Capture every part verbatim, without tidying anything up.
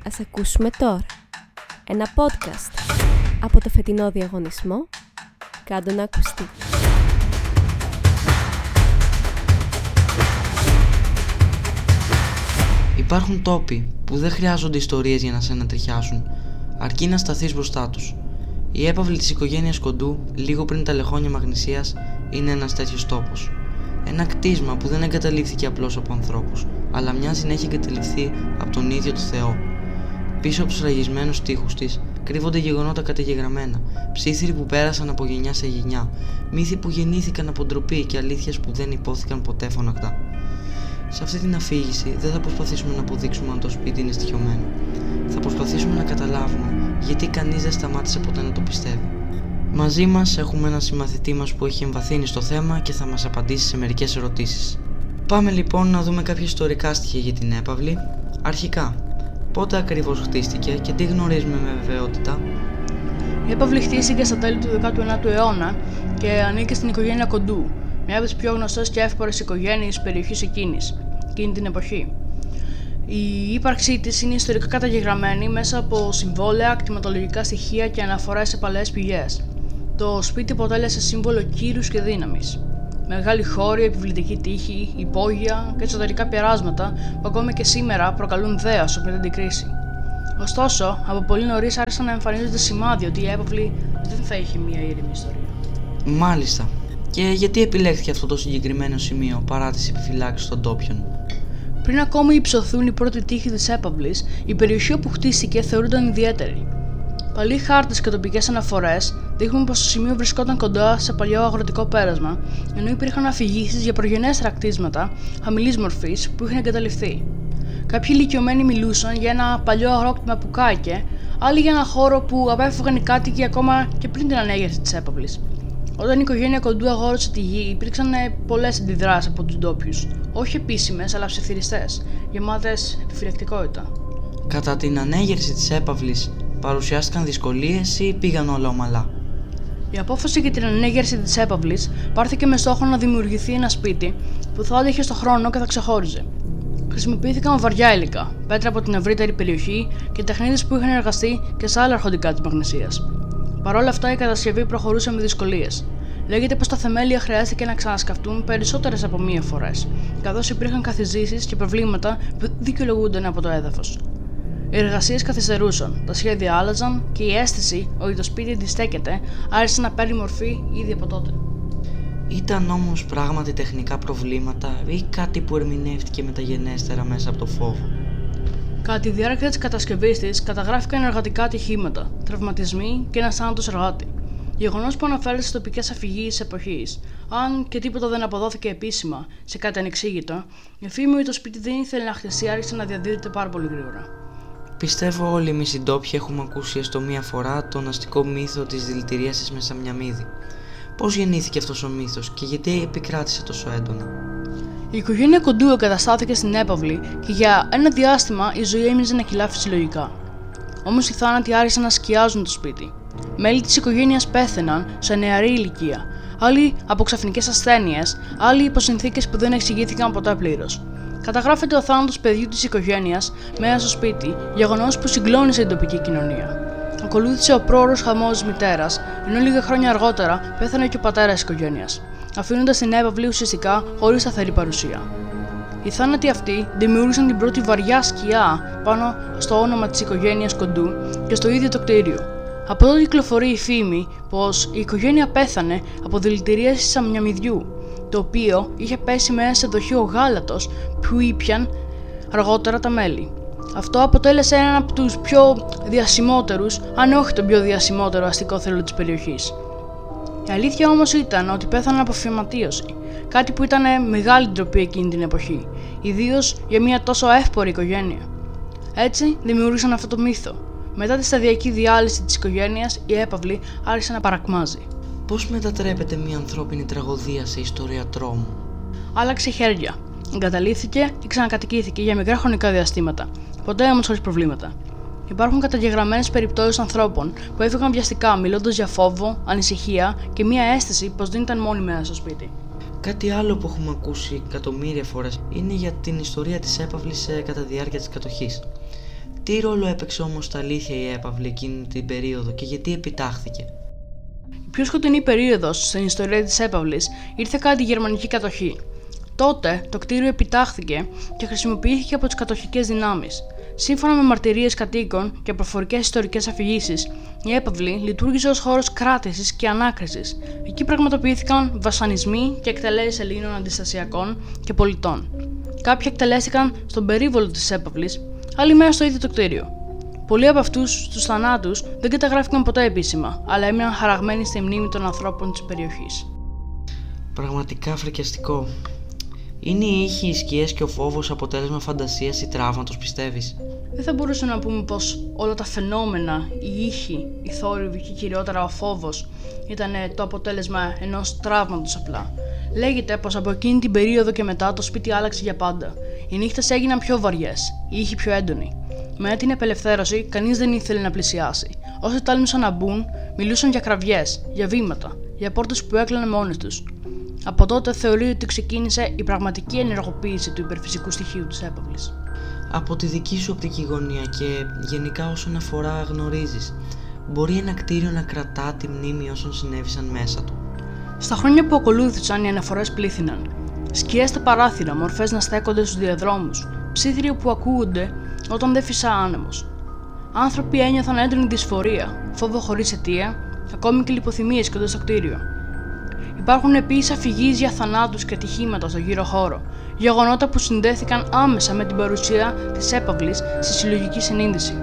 Ας ακούσουμε τώρα ένα podcast από το φετινό διαγωνισμό «Κάντο να ακουστεί». Υπάρχουν τόποι που δεν χρειάζονται ιστορίες για να σε ανατριχιάσουν, αρκεί να σταθείς μπροστά τους. Η έπαυλη της οικογένειας Κοντού, λίγο πριν τα λεχόνια Μαγνησίας, είναι ένας τέτοιος τόπος. Ένα κτίσμα που δεν εγκαταλείφθηκε απλώς από ανθρώπους, αλλά μοιάζει να έχει εγκαταλειφθεί από τον ίδιο το Θεό. Πίσω από τους ραγισμένους τοίχους της κρύβονται γεγονότα καταγεγραμμένα, ψήθυροι που πέρασαν από γενιά σε γενιά, μύθοι που γεννήθηκαν από ντροπή και αλήθειες που δεν υπόθηκαν ποτέ φωναχτά. Σε αυτή την αφήγηση δεν θα προσπαθήσουμε να αποδείξουμε αν το σπίτι είναι στοιχειωμένο. Θα προσπαθήσουμε να καταλάβουμε γιατί κανείς δεν σταμάτησε ποτέ να το πιστεύει. Μαζί μας έχουμε έναν συμμαθητή μας που έχει εμβαθύνει στο θέμα και θα μας απαντήσει σε μερικές ερωτήσεις. Πάμε λοιπόν να δούμε κάποια ιστορικά στοιχεία για την έπαυλη. Αρχικά, πότε ακριβώς χτίστηκε και τι γνωρίζουμε με βεβαιότητα? Η έπαυλη χτίστηκε στα τέλη του δέκατου ένατου αιώνα και ανήκε στην οικογένεια Κοντού, μια από τις πιο γνωστές και εύπορες οικογένειες της περιοχής εκείνης, εκείνη την εποχή. Η ύπαρξή της είναι ιστορικά καταγεγραμμένη μέσα από συμβόλαια, κτηματολογικά στοιχεία και αναφορές σε παλαιές πηγές. Το σπίτι αποτέλεσε σύμβολο κύρους και δύναμης. Μεγάλη χώροι, επιβλητική τύχη, υπόγεια και εσωτερικά περάσματα που ακόμη και σήμερα προκαλούν δέας πριν την κρίση. Ωστόσο, από πολύ νωρίς άρχισαν να εμφανίζονται σημάδια ότι η έπαυλη δεν θα είχε μία ήρεμη ιστορία. Μάλιστα. Και γιατί επιλέχθηκε αυτό το συγκεκριμένο σημείο παρά τις επιφυλάξεις των ντόπιων? Πριν ακόμη υψωθούν οι πρώτοι τοίχοι της έπαυλης, η περιοχή όπου χτίστηκε θεωρούνταν ιδιαίτερη. Παλιοί χάρτες και τοπικές αναφορές δείχνουν πως το σημείο βρισκόταν κοντά σε παλιό αγροτικό πέρασμα, ενώ υπήρχαν αφηγήσεις για προγενέστερα κτίσματα χαμηλής μορφής που είχαν εγκαταλειφθεί. Κάποιοι ηλικιωμένοι μιλούσαν για ένα παλιό αγρόκτημα που κάηκε, άλλοι για ένα χώρο που απέφευγαν οι κάτοικοι ακόμα και πριν την ανέγερση της έπαυλης. Όταν η οικογένεια Κοντού αγόρασε τη γη, υπήρξαν πολλές αντιδράσεις από τους ντόπιους, όχι επίσημες αλλά ψιθυριστές, γεμάτες επιφυλακτικότητα. Κατά την ανέγερση της έπαυλης, παρουσιάστηκαν δυσκολίες ή πήγαν όλα ομαλά? Η απόφαση για την ανέγερση της έπαυλης πάρθηκε με στόχο να δημιουργηθεί ένα σπίτι που θα άντεχε στο χρόνο και θα ξεχώριζε. Χρησιμοποιήθηκαν βαριά υλικά, πέτρα από την ευρύτερη περιοχή και τεχνίτες που είχαν εργαστεί και σε άλλα αρχοντικά της Μαγνησίας. Παρ' όλα αυτά, η κατασκευή προχωρούσε με δυσκολίες. Λέγεται πως τα θεμέλια χρειάστηκε να ξανασκαφτούν περισσότερες από μία φορές, καθώς υπήρχαν καθιζήσεις και προβλήματα που δικαιολογούνταν από το έδαφος. Οι εργασίες καθυστερούσαν, τα σχέδια άλλαζαν και η αίσθηση ότι το σπίτι αντιστέκεται άρχισε να παίρνει μορφή ήδη από τότε. Ήταν όμως πράγματι τεχνικά προβλήματα ή κάτι που ερμηνεύτηκε μεταγενέστερα μέσα από το φόβο? Κατά τη διάρκεια της κατασκευής της, καταγράφηκαν εργατικά ατυχήματα, τραυματισμοί και ένας θάνατος εργάτη. Γεγονός που αναφέρεται στις τοπικές αφηγήσεις εποχής. Αν και τίποτα δεν αποδόθηκε επίσημα σε κάτι ανεξήγητο, η φήμη ότι το σπίτι δεν ήθελε να χτιστεί άρχισε να διαδίδεται πάρα πολύ γρήγορα. Πιστεύω όλοι εμείς οι ντόπιοι έχουμε ακούσει έστω μία φορά τον αστικό μύθο της δηλητηρίασης της Μεσαμιαμίδη. Πώς γεννήθηκε αυτός ο μύθος και γιατί επικράτησε τόσο έντονα? Η οικογένεια Κοντού εγκαταστάθηκε στην έπαυλη και για ένα διάστημα η ζωή έμοιαζε να κυλά φυσιολογικά. Όμως οι θάνατοι άρχισαν να σκιάζουν το σπίτι. Μέλη της οικογένειας πέθαιναν σε νεαρή ηλικία, άλλοι από ξαφνικές ασθένειες, άλλοι υπό συνθήκες που δεν εξηγήθηκαν ποτέ πλήρως. Καταγράφεται ο θάνατος παιδιού της οικογένειας μέσα στο σπίτι, γεγονός που συγκλώνησε την τοπική κοινωνία. Ακολούθησε ο πρόωρος χαμός της μητέρας, ενώ λίγα χρόνια αργότερα πέθανε και ο πατέρας της οικογένειας, αφήνοντας την έπαυλη ουσιαστικά χωρίς σταθερή παρουσία. Οι θάνατοι αυτοί δημιούργησαν την πρώτη βαριά σκιά πάνω στο όνομα της οικογένειας Κοντού και στο ίδιο το κτίριο. Από τότε κυκλοφορεί η φήμη πως η οικογένεια πέθανε από δηλητηρίαση σαμιαμιδιού, το οποίο είχε πέσει μέσα σε δοχείο γάλατος που ήπιαν αργότερα τα μέλη. Αυτό αποτέλεσε έναν από τους πιο διασημότερους, αν όχι τον πιο διασημότερο αστικό θρύλο της περιοχής. Η αλήθεια όμως ήταν ότι πέθαναν από φυματίωση, κάτι που ήταν μεγάλη ντροπή εκείνη την εποχή, ιδίως για μια τόσο εύπορη οικογένεια. Έτσι δημιούργησαν αυτό το μύθο. Μετά τη σταδιακή διάλυση της οικογένειας, η έπαυλη άρχισε να παρακμάζει. Πώς μετατρέπεται μια ανθρώπινη τραγωδία σε ιστορία τρόμου? Άλλαξε χέρια. Εγκαταλείφθηκε ή ξανακατοικήθηκε για μικρά χρονικά διαστήματα, ποτέ όμως χωρίς προβλήματα. Υπάρχουν καταγεγραμμένες περιπτώσεις ανθρώπων που έφυγαν βιαστικά μιλώντας για φόβο, ανησυχία και μια αίσθηση πως δεν ήταν μόνοι μέσα στο σπίτι. Κάτι άλλο που έχουμε ακούσει εκατομμύρια φορές είναι για την ιστορία της έπαυλης κατά τη διάρκεια της κατοχής. Τι ρόλο έπαιξε όμως στα αλήθεια η έπαυλη εκείνη την περίοδο και γιατί επιτάχθηκε? Η πιο σκοτεινή περίοδος στην ιστορία της έπαυλης ήρθε κατά τη γερμανική κατοχή. Τότε το κτίριο επιτάχθηκε και χρησιμοποιήθηκε από τις κατοχικές δυνάμεις. Σύμφωνα με μαρτυρίες κατοίκων και προφορικές ιστορικές αφηγήσεις, η έπαυλη λειτουργήσε ως χώρος κράτησης και ανάκρισης. Εκεί πραγματοποιήθηκαν βασανισμοί και εκτελέσεις Ελλήνων αντιστασιακών και πολιτών. Κάποιοι εκτελέστηκαν στον περίβολο της έπαυλης, άλλοι μέσα στο ίδιο το κτίριο. Πολλοί από αυτούς τους θανάτους δεν καταγράφηκαν ποτέ επίσημα, αλλά έμειναν χαραγμένοι στη μνήμη των ανθρώπων της περιοχής. Πραγματικά φρικιαστικό. Είναι οι ήχοι, οι σκιές και ο φόβος αποτέλεσμα φαντασίας ή τραύματος, πιστεύεις? Δεν θα μπορούσαμε να πούμε πως όλα τα φαινόμενα, οι ήχοι, οι θόρυβοι και κυριότερα ο φόβος ήταν το αποτέλεσμα ενός τραύματος απλά. Λέγεται πως από εκείνη την περίοδο και μετά το σπίτι άλλαξε για πάντα. Οι νύχτες έγιναν πιο βαριές, οι ήχοι πιο έντονοι. Με την απελευθέρωση, κανείς δεν ήθελε να πλησιάσει. Όσοι τάλμησαν να μπουν, μιλούσαν για κραυγές, για βήματα, για πόρτες που έκλαιναν μόνες τους. Από τότε θεωρείται ότι ξεκίνησε η πραγματική ενεργοποίηση του υπερφυσικού στοιχείου της έπαυλης. Από τη δική σου οπτική γωνία και γενικά όσον αφορά γνωρίζεις, μπορεί ένα κτίριο να κρατά τη μνήμη όσων συνέβησαν μέσα του? Στα χρόνια που ακολούθησαν, οι αναφορές πλήθυναν. Σκιές στα παράθυρα, μορφές να στέκονται στους διαδρόμους, ψίθυριο που ακούγονται όταν δεν φυσά άνεμος. Άνθρωποι ένιωθαν έντονη δυσφορία, φόβο χωρίς αιτία, ακόμη και λιποθυμίες κοντά στο κτίριο. Υπάρχουν επίσης αφηγήσεις για θανάτους και ατυχήματα στο γύρο χώρο, γεγονότα που συνδέθηκαν άμεσα με την παρουσία της έπαυλης στη συλλογική συνείδηση.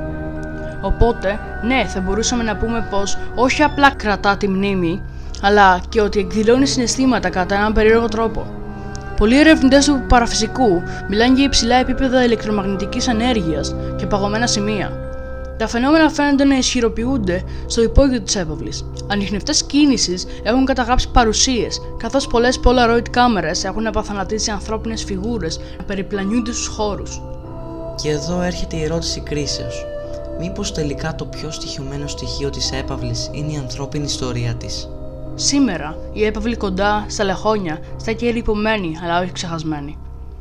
Οπότε, ναι, θα μπορούσαμε να πούμε πως όχι απλά κρατά τη μνήμη, αλλά και ότι εκδηλώνει συναισθήματα κατά έναν περίεργο τρόπο. Πολλοί ερευνητές του παραφυσικού μιλάνε για υψηλά επίπεδα ηλεκτρομαγνητικής ενέργειας και παγωμένα σημεία. Τα φαινόμενα φαίνονται να ισχυροποιούνται στο υπόγειο της έπαυλης. Ανιχνευτές κίνησης έχουν καταγράψει παρουσίες, καθώς πολλές Polaroid κάμερες έχουν απαθανατήσει ανθρώπινες φιγούρες να περιπλανιούνται στους χώρους. Και εδώ έρχεται η ερώτηση κρίσεως. Μήπως τελικά το πιο στοιχειωμένο στοιχείο της έπαυλης είναι η ανθρώπινη ιστορία της? Σήμερα, η έπαυλη κοντά στα λεχόνια στέκει ερειπωμένη αλλά όχι ξεχασμένη.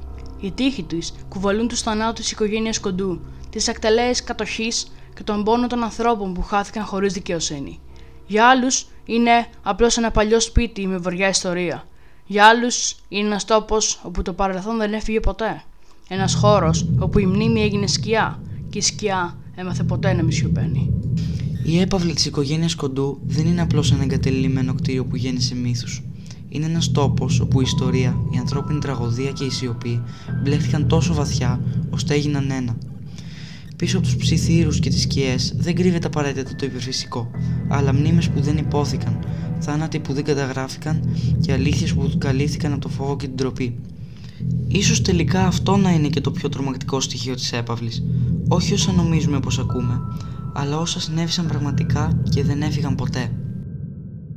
Οι τοίχοι της κουβαλούν τους θανάτους της οικογένειας Κοντού, τις εκτελέσεις κατοχής και τον πόνο των ανθρώπων που χάθηκαν χωρίς δικαιοσύνη. Για άλλους είναι απλώς ένα παλιό σπίτι με βορειά ιστορία. Για άλλους είναι ένας τόπος όπου το παρελθόν δεν έφυγε ποτέ. Ένας χώρος όπου η μνήμη έγινε σκιά και η σκιά έμαθε ποτέ να μη σιωπαίνει. Η έπαυλη της οικογένειας Κοντού δεν είναι απλώς ένα εγκατελειμμένο κτίριο που γέννησε μύθους. Είναι ένας τόπος όπου η ιστορία, η ανθρώπινη τραγωδία και η σιωπή μπλέχθηκαν τόσο βαθιά ώστε έγιναν ένα. Πίσω από τους ψιθύρους και τις σκιές δεν κρύβεται απαραίτητα το υπερφυσικό, αλλά μνήμες που δεν υπόθηκαν, θάνατοι που δεν καταγράφηκαν και αλήθειες που καλύφθηκαν από το φόβο και την ντροπή. Ίσως τελικά αυτό να είναι και το πιο τρομακτικό στοιχείο της έπαυλης, όχι όσα νομίζουμε πως ακούμε, αλλά όσα συνέβησαν πραγματικά και δεν έφυγαν ποτέ.